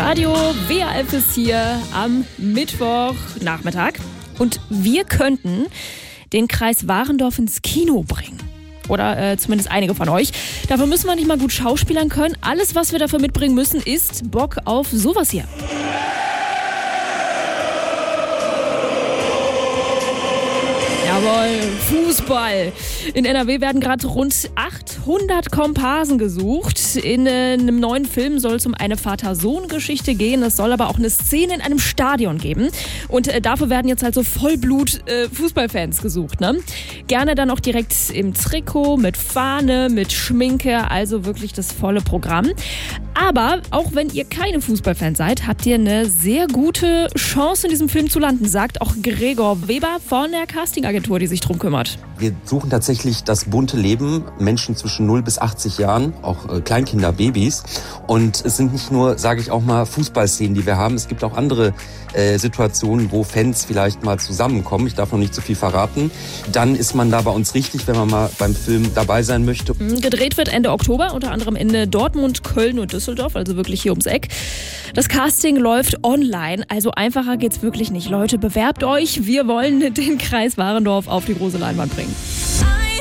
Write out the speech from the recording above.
Radio WRF ist hier am Mittwochnachmittag und wir könnten den Kreis Warendorf ins Kino bringen. Oder zumindest einige von euch. Dafür müssen wir nicht mal gut schauspielern können. Alles, was wir dafür mitbringen müssen, ist Bock auf sowas hier. Jawohl, Fußball. In NRW werden gerade rund 800 Komparsen gesucht. In einem neuen Film soll es um eine Vater-Sohn-Geschichte gehen. Es soll aber auch eine Szene in einem Stadion geben. Und dafür werden jetzt halt so Vollblut-Fußballfans gesucht. Ne? Gerne dann auch direkt im Trikot, mit Fahne, mit Schminke. Also wirklich das volle Programm. Aber auch wenn ihr keine Fußballfans seid, habt ihr eine sehr gute Chance, in diesem Film zu landen, sagt auch Gregor Weber von der Castingagentur, die sich drum kümmert. Wir suchen tatsächlich das bunte Leben, Menschen zwischen 0 bis 80 Jahren, auch Kleinkinder, Babys. Und es sind nicht nur, sage ich auch mal, Fußballszenen, die wir haben. Es gibt auch andere Situationen, wo Fans vielleicht mal zusammenkommen. Ich darf noch nicht zu viel verraten. Dann ist man da bei uns richtig, wenn man mal beim Film dabei sein möchte. Gedreht wird Ende Oktober, unter anderem in Dortmund, Köln und Düsseldorf, also wirklich hier ums Eck. Das Casting läuft online, also einfacher geht's wirklich nicht. Leute, bewerbt euch. Wir wollen den Kreis Warendorf auf die große Leinwand bringen.